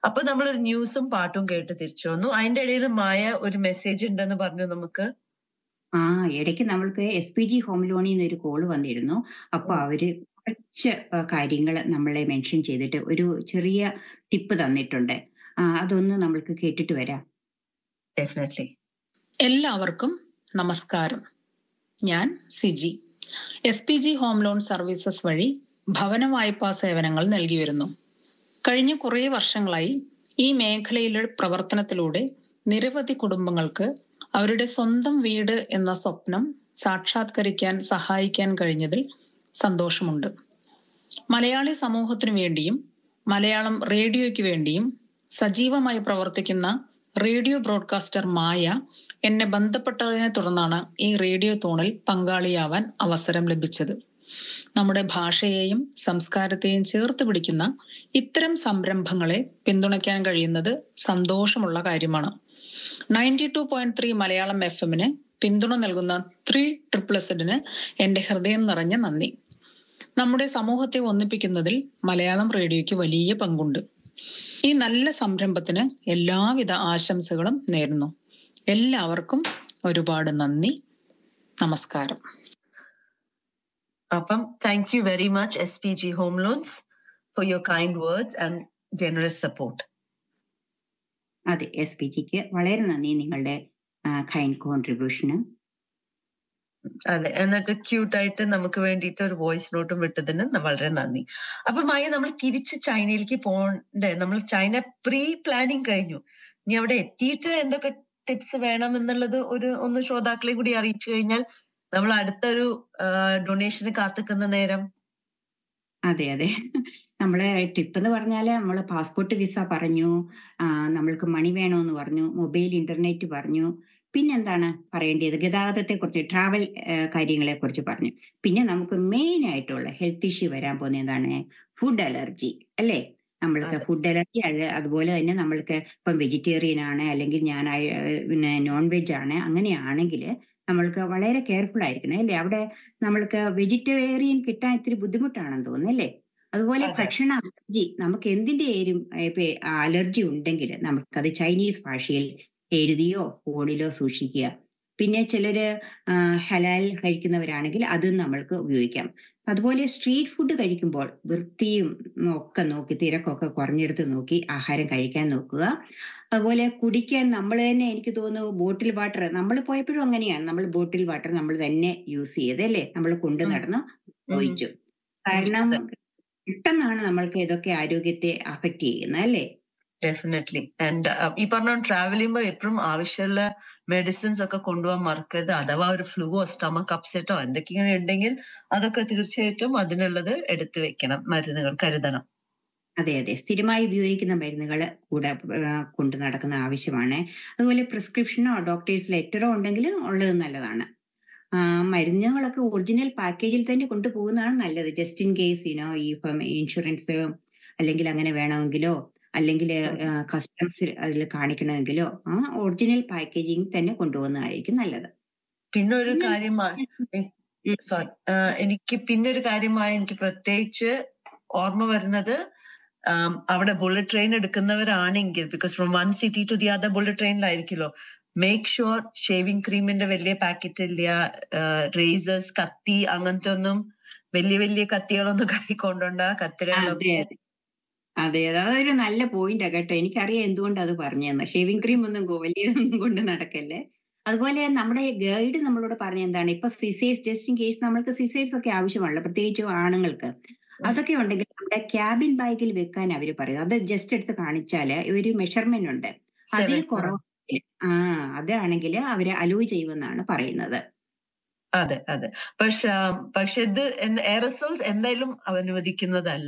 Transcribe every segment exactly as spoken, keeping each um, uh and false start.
അപ്പൊ നമ്മളൊരു ന്യൂസും പാട്ടും കേട്ട് തിരിച്ചു വന്നു. അതിന്റെ ഇടയിൽ മായ ഒരു മെസ്സേജ് ഉണ്ടെന്ന് പറഞ്ഞു നമുക്ക്. ആ ഇടയ്ക്ക് നമ്മൾക്ക് എസ് പി ജി ഹോം ലോണിൽ നിന്ന് ഒരു കോള് വന്നിരുന്നു. അപ്പൊ അവര് കുറച്ച് കാര്യങ്ങൾ നമ്മളെ മെൻഷൻ ചെയ്തിട്ട് ഒരു ചെറിയ ടിപ്പ് തന്നിട്ടുണ്ട്. ആ, അതൊന്ന് നമ്മൾക്ക് കേട്ടിട്ട് വരാം. ഡെഫിനറ്റ്ലി. എല്ലാവർക്കും നമസ്കാരം. ഞാൻ Siji. S P G home loan services വഴി ഭവന വായ്പാ സേവനങ്ങൾ നൽകി വരുന്നു. കഴിഞ്ഞ കുറേ വർഷങ്ങളായി ഈ മേഖലയിലെ പ്രവർത്തനത്തിലൂടെ നിരവധി കുടുംബങ്ങൾക്ക് അവരുടെ സ്വന്തം വീട് എന്ന സ്വപ്നം സാക്ഷാത്കരിക്കാൻ സഹായിക്കാൻ കഴിഞ്ഞതിൽ സന്തോഷമുണ്ട്. മലയാളി സമൂഹത്തിനു വേണ്ടിയും മലയാളം റേഡിയോയ്ക്ക് വേണ്ടിയും സജീവമായി പ്രവർത്തിക്കുന്ന റേഡിയോ ബ്രോഡ്കാസ്റ്റർ മായ എന്നെ ബന്ധപ്പെട്ടതിനെ തുടർന്നാണ് ഈ റേഡിയോ തോണിൽ പങ്കാളിയാവാൻ അവസരം ലഭിച്ചത്. നമ്മുടെ ഭാഷയെയും സംസ്കാരത്തെയും ചേർത്ത് പിടിക്കുന്ന ഇത്തരം സംരംഭങ്ങളെ പിന്തുണയ്ക്കാൻ കഴിയുന്നത് സന്തോഷമുള്ള കാര്യമാണ്. Ninety two point three Malayalam F എമ്മിന് പിന്തുണ നൽകുന്ന ത്രീ ട്രിപ്പിൾ എസിഡിന് എന്റെ ഹൃദയം നിറഞ്ഞ നന്ദി. നമ്മുടെ സമൂഹത്തെ ഒന്നിപ്പിക്കുന്നതിൽ മലയാളം റേഡിയോയ്ക്ക് വലിയ പങ്കുണ്ട്. ഈ നല്ല സംരംഭത്തിന് എല്ലാവിധ ആശംസകളും നേരുന്നു. എല്ലാവർക്കും ഒരുപാട് നന്ദി. നമസ്കാരം. അപ്പം thank you very much S P G home loans for your kind words and generous support. അതെ, എസ് പി ജിക്ക് വളരെ നന്ദി നിങ്ങളുടെ കൈൻഡ് കോൺട്രിബ്യൂഷന്. അതെ, എന്നിട്ട് ക്യൂട്ടായിട്ട് നമുക്ക് വേണ്ടിയിട്ട് ഒരു വോയിസ് നോട്ടും വിട്ടതിന് വളരെ നന്ദി. അപ്പൊ മായ, നമ്മൾ തിരിച്ച് ചൈനയിലേക്ക് പോകണ്ടേ? നമ്മൾ ചൈന പ്രീ പ്ലാനിങ് കഴിഞ്ഞു. ഇനി അവിടെ എത്തിയിട്ട് എന്തൊക്കെ ടിപ്സ് വേണം എന്നുള്ളത് ഒരു ഒന്ന് ശ്രോതാക്കളെ കൂടി അറിയിച്ചു കഴിഞ്ഞാൽ നമ്മൾ അടുത്തൊരു ഡൊണേഷന് കാത്തിക്കുന്ന നേരം. അതെ അതെ, നമ്മള് ടിപ്പ് എന്ന് പറഞ്ഞാല് നമ്മള് പാസ്പോർട്ട് വിസ പറഞ്ഞു, നമ്മൾക്ക് മണി വേണമെന്ന് പറഞ്ഞു, മൊബൈൽ ഇന്റർനെറ്റ് പറഞ്ഞു, പിന്നെന്താണ് പറയേണ്ടത്, ഗതാഗതത്തെ കുറിച്ച്, ട്രാവൽ കാര്യങ്ങളെ കുറിച്ച് പറഞ്ഞു. പിന്നെ നമുക്ക് മെയിൻ ആയിട്ടുള്ള ഹെൽത്ത് ഇഷ്യൂ വരാൻ പോകുന്ന എന്താണ്? ഫുഡ് അലർജി അല്ലേ? നമ്മൾക്ക് ഫുഡ് അലർജി, അതുപോലെ തന്നെ നമ്മൾക്ക് ഇപ്പം വെജിറ്റേറിയൻ ആണ് അല്ലെങ്കിൽ ഞാൻ പിന്നെ നോൺ വെജ് ആണ്, അങ്ങനെയാണെങ്കിൽ നമ്മൾക്ക് വളരെ കെയർഫുൾ ആയിരിക്കണം അല്ലേ? അവിടെ നമ്മൾക്ക് വെജിറ്റേറിയൻ കിട്ടാൻ ഇത്തിരി ബുദ്ധിമുട്ടാണെന്ന് തോന്നുന്നു അല്ലേ? അതുപോലെ ഭക്ഷണ അലർജി, നമുക്ക് എന്തിന്റെ ഏരും അലർജി ഉണ്ടെങ്കിൽ നമുക്കത് ചൈനീസ് ഭാഷയിൽ എഴുതിയോ ഫോണിലോ സൂക്ഷിക്കുക. പിന്നെ ചിലര് ഹലാൽ കഴിക്കുന്നവരാണെങ്കിൽ അതും നമ്മൾക്ക് ഉപയോഗിക്കാം. അതുപോലെ സ്ട്രീറ്റ് ഫുഡ് കഴിക്കുമ്പോൾ വൃത്തിയും ഒക്കെ നോക്കി, തിരക്കൊക്കെ കുറഞ്ഞെടുത്ത് നോക്കി ആഹാരം കഴിക്കാൻ നോക്കുക. അതുപോലെ കുടിക്കാൻ നമ്മൾ തന്നെ, എനിക്ക് തോന്നുന്നു ബോട്ടിൽ വാട്ടർ, നമ്മൾ പോയപ്പോഴും അങ്ങനെയാണ്, നമ്മൾ ബോട്ടിൽ വാട്ടർ നമ്മൾ തന്നെ യൂസ് ചെയ്തല്ലേ, നമ്മൾ കൊണ്ടു നടന്ന് ഉപയോഗിച്ചു. കാരണം പെട്ടെന്നാണ് നമ്മൾക്ക് ഇതൊക്കെ ആരോഗ്യത്തെ അഫക്റ്റ് ചെയ്യുന്നത് അല്ലേ? ഡെഫിനറ്റ്ലി. ആൻഡ് ഈ പറഞ്ഞ ട്രാവൽ ചെയ്യുമ്പോൾ എപ്പോഴും ആവശ്യമുള്ള മെഡിസിൻസ് ഒക്കെ കൊണ്ടുപോകാൻ മറക്കരുത്. അഥവാ ഒരു ഫ്ലൂവോ സ്റ്റമക് അപ്സെറ്റോ എന്തൊക്കെയാണ് ഉണ്ടെങ്കിൽ അതൊക്കെ തീർച്ചയായിട്ടും അതിനുള്ളത് എടുത്തു വെക്കണം, മരുന്നുകൾ കരുതണം. അതെ അതെ, സ്ഥിരമായി ഉപയോഗിക്കുന്ന മരുന്നുകൾ കൂടെ കൊണ്ടു നടക്കുന്ന ആവശ്യമാണ്. അതുപോലെ പ്രിസ്ക്രിപ്ഷനോ ഡോക്ടേഴ്സ് ലെറ്ററോ ഉണ്ടെങ്കിൽ ഉള്ളത് നല്ലതാണ്. മരുന്നുകളൊക്കെ ഒറിജിനൽ പാക്കേജിൽ തന്നെ കൊണ്ടുപോകുന്നതാണ് നല്ലത്. ജസ്റ്റ് ഇൻ കേസ് ഇനോ ഈ ഇപ്പം ഇൻഷുറൻസ് അല്ലെങ്കിൽ അങ്ങനെ വേണമെങ്കിലോ അല്ലെങ്കിൽ കസ്റ്റംസ് അതിൽ കാണിക്കണമെങ്കിലോ ആ ഒറിജിനൽ പാക്കേജിങ് തന്നെ കൊണ്ടുപോകുന്നതായിരിക്കും നല്ലത്. പിന്നെ ഒരു കാര്യമായി സോറി എനിക്ക് പിന്നെ ഒരു കാര്യമായി എനിക്ക് പ്രത്യേകിച്ച് ഓർമ്മ വരുന്നത്, അവിടെ bullet train എടുക്കുന്നവരാണെങ്കിൽ, because from one city to the other bullet ട്രെയിനിലായിരിക്കുമല്ലോ, make sure shaving ക്രീമിന്റെ വലിയ പാക്കറ്റ് ഇല്ല, റേസേഴ്സ്, കത്തി, അങ്ങനത്തെ ഒന്നും വലിയ വലിയ കത്തികളൊന്നും കൈക്കൊണ്ടുണ്ട, കത്തിരകളൊക്കെ. അതെ, അതൊരു നല്ല പോയിന്റാ കേട്ടോ. എനിക്കറിയാം എന്തുകൊണ്ട് അത് പറഞ്ഞതെന്ന്. ഷേവിംഗ് ക്രീം ഒന്നും വലിയ കൊണ്ട് നടക്കല്ലേ. അതുപോലെ നമ്മുടെ ഗൈഡ് നമ്മളോട് പറഞ്ഞ എന്താണ്, ഇപ്പൊ സിസേഴ്സ്, ജസ്റ്റ് ഇൻ കേസ് നമ്മൾക്ക് സിസേഴ്സ് ഒക്കെ ആവശ്യമാണല്ലോ, പ്രത്യേകിച്ച് ആണുങ്ങൾക്ക്. അതൊക്കെ ഉണ്ടെങ്കിൽ നമ്മുടെ ക്യാബിൻ ബാഗിൽ വെക്കാൻ അവര് പറയും. അത് ജസ്റ്റ് എടുത്ത് കാണിച്ചാല് ഒരു മെഷർമെന്റ് ഉണ്ട്, അതിൽ കുറവ് ആ അതാണെങ്കിൽ അവര് അലോ ചെയ്യുമെന്നാണ് പറയുന്നത്. അതെ അതെ, പക്ഷെ പക്ഷെ ഇത് എയറോസോൾസ് എന്തായാലും അനുവദിക്കുന്നതല്ല.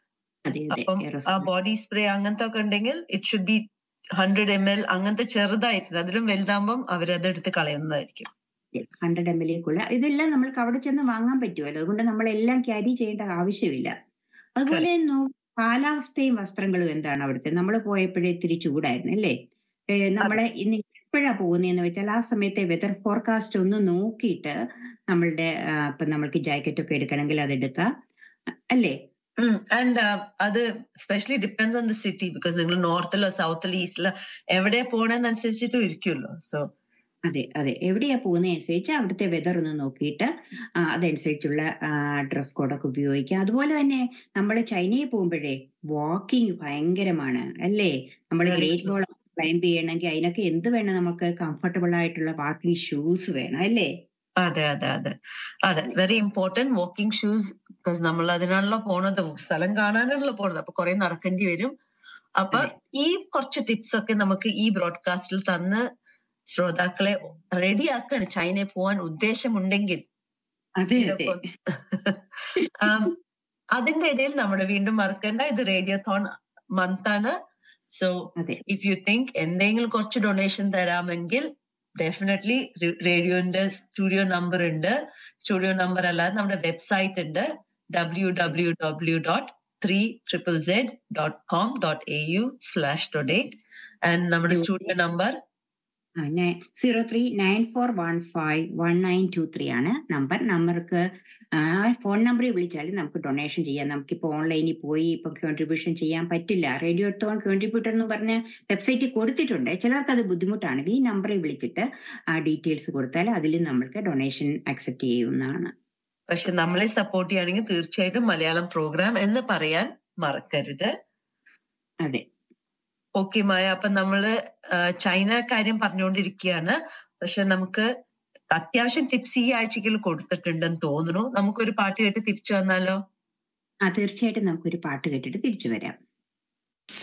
അപ്പം ആ ബോഡി സ്പ്രേ അങ്ങനത്തെ ഒക്കെ ഉണ്ടെങ്കിൽ it should be hundred M L, അങ്ങനത്തെ ചെറുതായിട്ടുണ്ട്. അതിലും വലുതാകുമ്പം അവരത് എടുത്ത് കളയുന്നതായിരിക്കും. ഹൺഡ്രഡ് എം എല്ലേക്കുള്ള ഇതെല്ലാം നമ്മൾക്ക് അവിടെ ചെന്ന് വാങ്ങാൻ പറ്റുമല്ലോ, അതുകൊണ്ട് നമ്മളെല്ലാം ക്യാരി ചെയ്യേണ്ട ആവശ്യമില്ല. അതുപോലെ കാലാവസ്ഥയും വസ്ത്രങ്ങളും എന്താണ് അവിടുത്തെ? നമ്മൾ പോയപ്പോഴേ ഇത്തിരി ചൂടായിരുന്നു അല്ലേ? നമ്മളെ ഇന്ന് എപ്പോഴാ പോകുന്നതെന്ന് വെച്ചാൽ ആ സമയത്തെ വെതർ ഫോർകാസ്റ്റ് ഒന്ന് നോക്കിയിട്ട് നമ്മളുടെ ഇപ്പൊ നമ്മൾക്ക് ജാക്കറ്റ് ഒക്കെ എടുക്കണമെങ്കിൽ അത് എടുക്കാം അല്ലേ? ആൻഡ് അത് specially depends on the city, because നിങ്ങൾ നോർത്തിലോ സൗത്തിലോ ഈസ്റ്റിലോ എവിടെ പോണെന്നനുസരിച്ചിട്ടും ഇരിക്കുമല്ലോ. സോ അതെ അതെ, എവിടെയാ പോകുന്നതനുസരിച്ച് അവിടുത്തെ വെതർ ഒന്ന് നോക്കിയിട്ട് ആ, അതനുസരിച്ചുള്ള ഡ്രസ് കോഡൊക്കെ ഉപയോഗിക്കാം. അതുപോലെ തന്നെ നമ്മൾ ചൈനയിൽ പോകുമ്പോഴേ വാക്കിംഗ് ഭയങ്കരമാണ് അല്ലേ? നമ്മൾ Very great true. Wall climb ചെയ്യണമെങ്കിൽ അതിനൊക്കെ എന്ത് വേണം? നമുക്ക് കംഫർട്ടബിൾ ആയിട്ടുള്ള വാക്കിംഗ് ഷൂസ് വേണം അല്ലേ? അതെ അതെ അതെ അതെ very important walking shoes, because നമ്മൾ അതിനാണല്ലോ പോണത്, സ്ഥലം കാണാനാണല്ലോ പോണത്, അപ്പൊ കുറെ നടക്കേണ്ടി വരും. അപ്പൊ അതെ ഈ കുറച്ച് ടിപ്സ് ഒക്കെ നമുക്ക് ഈ ബ്രോഡ്കാസ്റ്റിൽ തന്ന് ശ്രോതാക്കളെ റെഡിയാക്കാണ് ചൈനയിൽ പോവാൻ ഉദ്ദേശമുണ്ടെങ്കിൽ. അതെ അതെ ഇതൊക്കെ ഒന്ന് ആം, അതിന്റെ ഇടയിൽ നമ്മുടെ വീണ്ടും മറക്കേണ്ട, ഇത് റേഡിയോത്തോൺ മന്ത് ആണ്. സോ അതെ ഇഫ് യു തിങ്ക് എന്തെങ്കിലും കുറച്ച് ഡൊണേഷൻ തരാമെങ്കിൽ ഡെഫിനറ്റ്ലി റേഡിയോന്റെ സ്റ്റുഡിയോ നമ്പർ ഉണ്ട്. സ്റ്റുഡിയോ നമ്പർ അല്ലാതെ നമ്മുടെ വെബ്സൈറ്റ് ഉണ്ട്, W W W dot three triple Z dot com dot A U slash donate. And നമ്മുടെ studio number zero three nine four one five one nine to three ആണ് number. നമ്പർക്ക് phone നമ്പറിൽ വിളിച്ചാലും നമുക്ക് donation ചെയ്യാം. നമുക്കിപ്പോ ഓൺലൈനിൽ പോയി ഇപ്പൊ കോൺട്രിബ്യൂഷൻ ചെയ്യാൻ പറ്റില്ല. റേഡിയോ തോൺ കോൺട്രിബ്യൂട്ടർ എന്ന് പറഞ്ഞ് വെബ്സൈറ്റിൽ കൊടുത്തിട്ടുണ്ട്. ചിലർക്ക് അത് ബുദ്ധിമുട്ടാണെങ്കിൽ ഈ നമ്പറിൽ വിളിച്ചിട്ട് ആ ഡീറ്റെയിൽസ് കൊടുത്താൽ അതിൽ നമ്മൾക്ക് ഡൊണേഷൻ അക്സെപ്റ്റ് ചെയ്യുന്നതാണ്. പക്ഷെ നമ്മളെ സപ്പോർട്ട് ചെയ്യുകയാണെങ്കിൽ തീർച്ചയായിട്ടും മലയാളം പ്രോഗ്രാം എന്ന് പറയാൻ മറക്കരുത്. അതെ ഓക്കെ മായ, അപ്പൊ നമ്മള് ആ, ചൈന കാര്യം പറഞ്ഞുകൊണ്ടിരിക്കുകയാണ്. പക്ഷെ നമുക്ക് അത്യാവശ്യം ടിപ്സ് ഈ ആഴ്ചയിൽ കൊടുത്തിട്ടുണ്ടെന്ന് തോന്നുന്നു. നമുക്കൊരു പാട്ട് കേട്ട് തിരിച്ചു വന്നാലോ? ആ തീർച്ചയായിട്ടും നമുക്കൊരു പാട്ട് കേട്ടിട്ട് തിരിച്ചു വരാം.